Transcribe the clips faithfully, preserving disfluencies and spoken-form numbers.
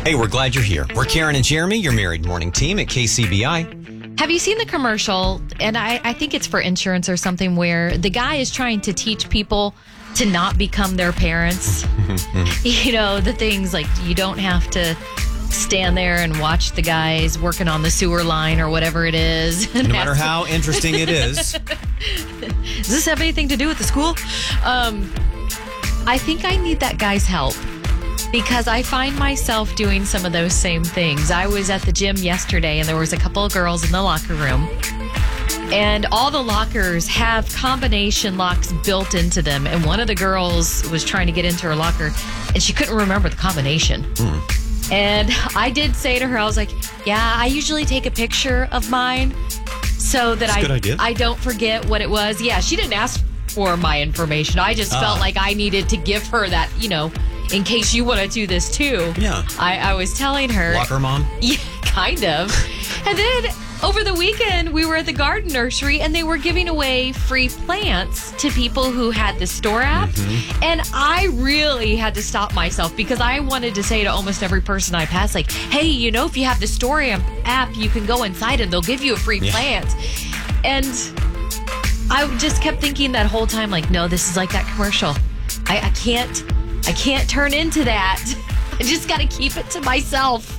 Hey, we're glad you're here. We're Karen and Jeremy, your Married Morning team at K C B I. Have you seen the commercial? And I, I think it's for insurance or something where the guy is trying to teach people to not become their parents. You know, the things like you don't have to stand there and watch the guys working on the sewer line or whatever it is. No matter how interesting it is. Does this have anything to do with the school? Um, I think I need that guy's help because I find myself doing some of those same things. I was at the gym yesterday and there was a couple of girls in the locker room. And all the lockers have combination locks built into them. And one of the girls was trying to get into her locker and she couldn't remember the combination. Mm. And I did say to her, I was like, yeah, I usually take a picture of mine so that I, I don't forget what it was. Yeah, she didn't ask for my information. I just uh. felt like I needed to give her that, you know, in case you want to do this too. Yeah. I, I was telling her. Locker mom? Yeah, kind of. And then over the weekend, we were at the garden nursery and they were giving away free plants to people who had the store app. Mm-hmm. And I really had to stop myself because I wanted to say to almost every person I passed, like, hey, you know, if you have the store app, you can go inside and they'll give you a free yeah. plant. And I just kept thinking that whole time, like, no, this is like that commercial. I, I can't, I can't turn into that. I just got to keep it to myself.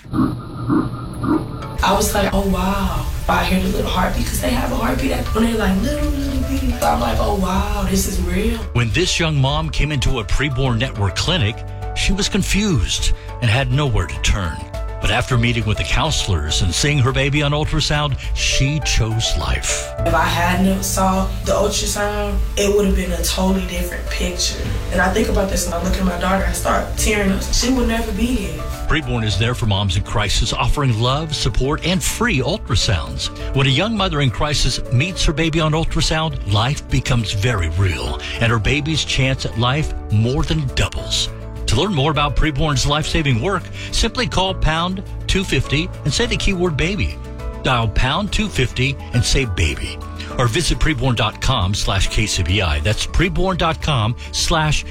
I was like, oh, wow. I hear the little heartbeat because they have a heartbeat when they're like little, little bitty. I'm like, oh, wow, this is real. When this young mom came into a preborn network clinic, she was confused and had nowhere to turn. But after meeting with the counselors and seeing her baby on ultrasound, she chose life. If I hadn't saw the ultrasound, it would have been a totally different picture. And I think about this and I look at my daughter, I start tearing up. She would never be here. Preborn is there for moms in crisis, offering love, support, and free ultrasounds. When a young mother in crisis meets her baby on ultrasound, life becomes very real, and her baby's chance at life more than doubles. To learn more about Preborn's life-saving work, simply call pound two fifty and say the keyword baby. Dial pound two fifty and say baby. Or visit preborn.com slash KCBI. That's preborn.com slash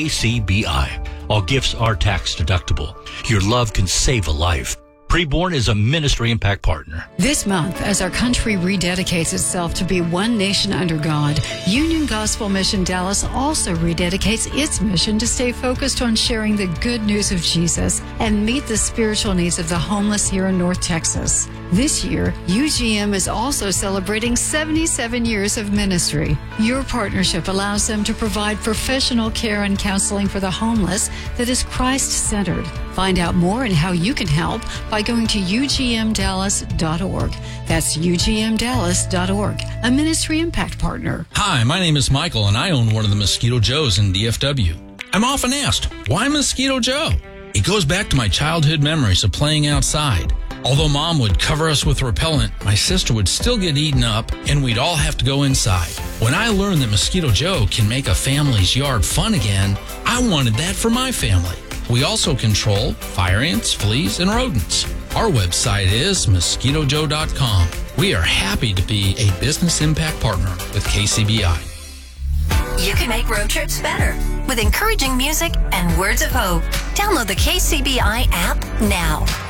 KCBI. All gifts are tax deductible. Your love can save a life. Preborn is a ministry impact partner. This month, as our country rededicates itself to be one nation under God, Union Gospel Mission Dallas also rededicates its mission to stay focused on sharing the good news of Jesus and meet the spiritual needs of the homeless here in North Texas. This year, U G M is also celebrating seventy-seven years of ministry. Your partnership allows them to provide professional care and counseling for the homeless that is Christ-centered. Find out more and how you can help by going to U G M Dallas dot org. That's U G M Dallas dot org, a ministry impact partner. Hi, my name is Michael, and I own one of the Mosquito Joes in D F W. I'm often asked, why Mosquito Joe? It goes back to my childhood memories of playing outside. Although Mom would cover us with repellent, my sister would still get eaten up, and we'd all have to go inside. When I learned that Mosquito Joe can make a family's yard fun again, I wanted that for my family. We also control fire ants, fleas, and rodents. Our website is mosquito joe dot com. We are happy to be a business impact partner with K C B I. You can make road trips better with encouraging music and words of hope. Download the K C B I app now.